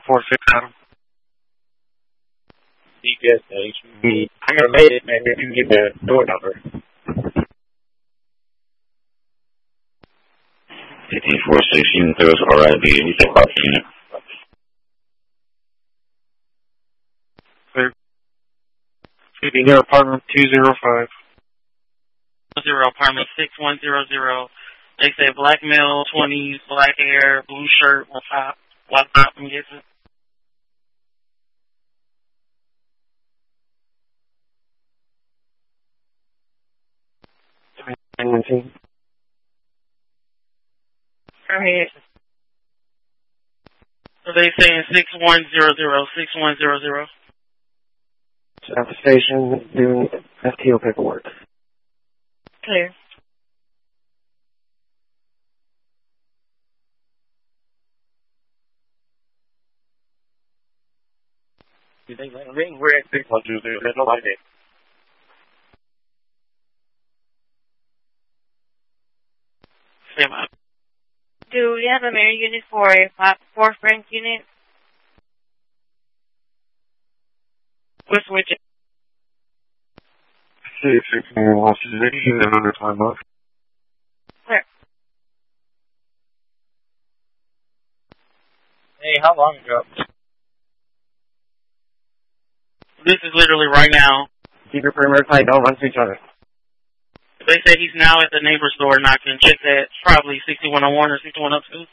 46 Adam. Yes, I'm gonna make it, man. If you can get the door number. 1546 unit, there was RIB. You said about unit. Clear. Should be near apartment 205. 0 apartment 6100. They say black male, 20s, black hair, blue shirt, white top, I'm guessing. So they saying 6100, 6100. At the station doing FTO paperwork. Clear. You think ring? We're at 6100. There's nobody there. Stand by. Do we have a mirror unit for a 4-friend unit? We're switching. 616 Washington, and under time off. Clear. Hey, how long ago? This is literally right now. Keep your perimeter tight. Don't run to each other. They say he's now at the neighbor's door knocking. Check that. Probably 6101 or 6102.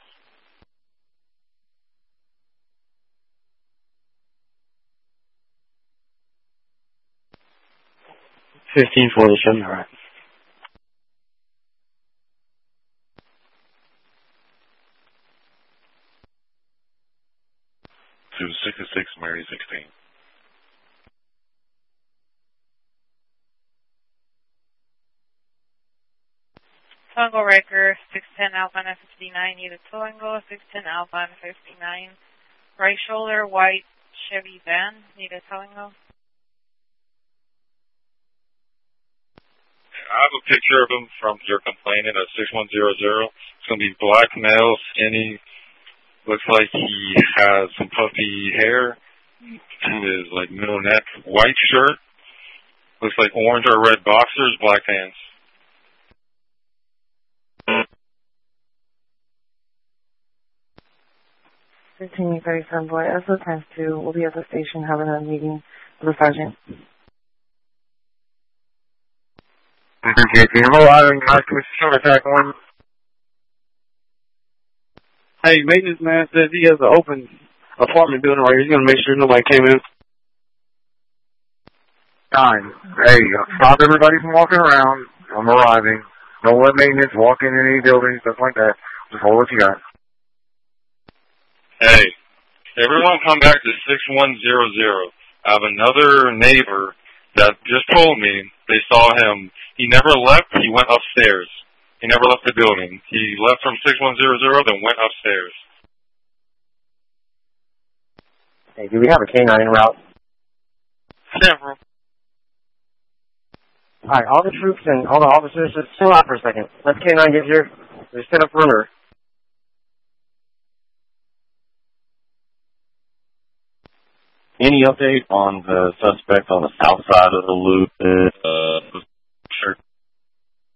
$15.47. All right. To 66 Mary 16. Tango Wrecker, 610 Alpine 59, need a Tango, 610 Alpine 59. Right shoulder, white Chevy van, need a Tango. I have a picture of him from your complainant at 6100. It's going to be black male, skinny. Looks like he has some puffy hair. His like middle neck, white shirt. Looks like orange or red boxers, black pants. 1537 boy, SO times 2. We'll be at the station having a meeting with the sergeant. Hello, Iron Guard, Commission Attack 1. Hey, maintenance man says he has an open apartment building right here. He's going to make sure nobody came in. Time. Hey, stop everybody from walking around. I'm arriving. Don't let maintenance walk in any buildings, stuff like that. Just hold what you got. Hey, everyone come back to 6100. I have another neighbor that just told me they saw him. He never left. He went upstairs. He never left the building. He left from 6100, then went upstairs. Hey, do we have a canine en route? Several. Alright, all the troops and all the officers, just chill out for a second. Let K9 get here. Just set up perimeter. Any update on the suspect on the south side of the loop?